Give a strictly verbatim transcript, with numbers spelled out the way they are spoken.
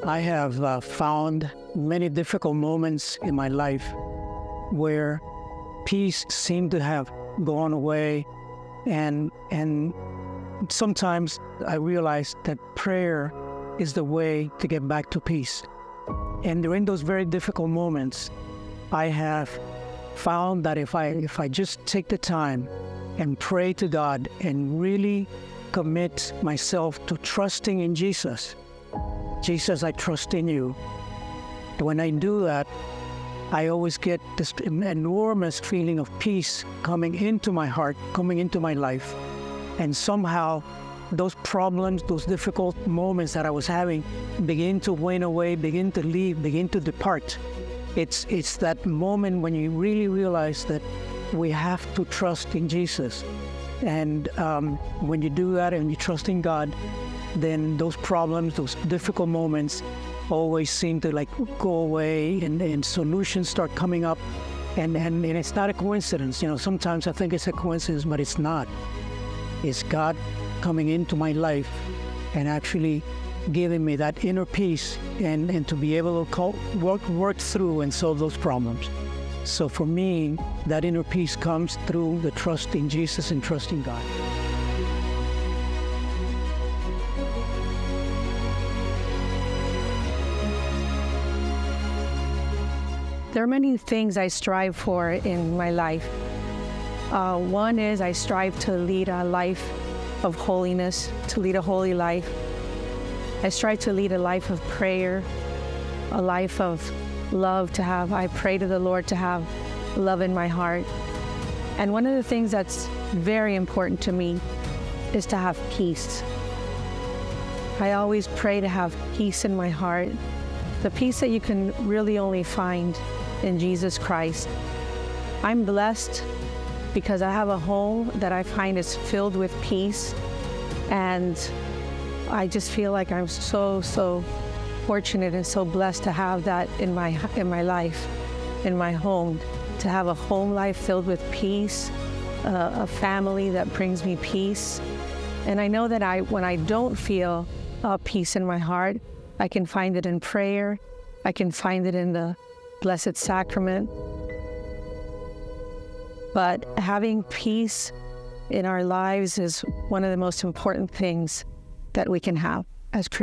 I have uh, found many difficult moments in my life where peace seemed to have gone away, and and sometimes I realized that prayer is the way to get back to peace. And during those very difficult moments, I have found that if I if I just take the time and pray to God and really commit myself to trusting in Jesus, Jesus, I trust in you. When I do that, I always get this enormous feeling of peace coming into my heart, coming into my life. And somehow those problems, those difficult moments that I was having begin to wane away, begin to leave, begin to depart. It's, it's that moment when you really realize that we have to trust in Jesus. And um, when you do that and you trust in God, then those problems, those difficult moments always seem to like go away, and, and solutions start coming up. And, and, and it's not a coincidence. You know, sometimes I think it's a coincidence, but it's not. It's God coming into my life and actually giving me that inner peace and, and to be able to call, work, work through and solve those problems. So for me, that inner peace comes through the trust in Jesus and trusting God. There are many things I strive for in my life. Uh, one is I strive to lead a life of holiness, to lead a holy life. I strive to lead a life of prayer, a life of love, to have, I pray to the Lord to have love in my heart. And one of the things that's very important to me is to have peace. I always pray to have peace in my heart, the peace that you can really only find in Jesus Christ. I'm blessed because I have a home that I find is filled with peace, and I just feel like I'm so, so fortunate and so blessed to have that in my, in my life, in my home, to have a home life filled with peace, uh, a family that brings me peace. And I know that I, when I don't feel uh, peace in my heart, I can find it in prayer, I can find it in the Blessed Sacrament. But having peace in our lives is one of the most important things that we can have as Christians.